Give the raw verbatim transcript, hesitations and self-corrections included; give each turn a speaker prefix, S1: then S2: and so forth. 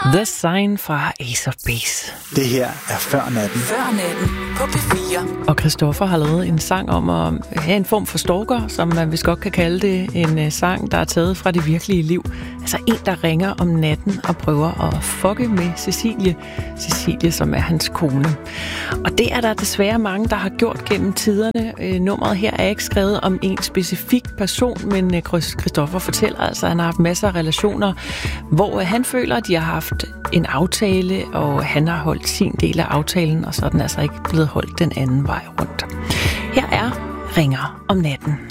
S1: The Sign fra Ace of Base.
S2: Det her er Før Natten.
S3: Før Natten på P fire.
S1: Og Christoffer har lavet en sang om at have en form for stalker, som man vist godt kan kalde det. En sang, der er taget fra det virkelige liv. Altså en, der ringer om natten og prøver at fucke med Cecilie. Cecilie, som er hans kone. Og det er der desværre mange, der har gjort gennem tiderne. Nummeret her er ikke skrevet om en specifik person, men Christoffer fortæller altså, at han har haft masser af relationer, hvor han føler, at de har haft en aftale, og han har holdt sin del af aftalen, og så er den altså ikke blevet holdt den anden vej rundt. Her er Ringer om natten.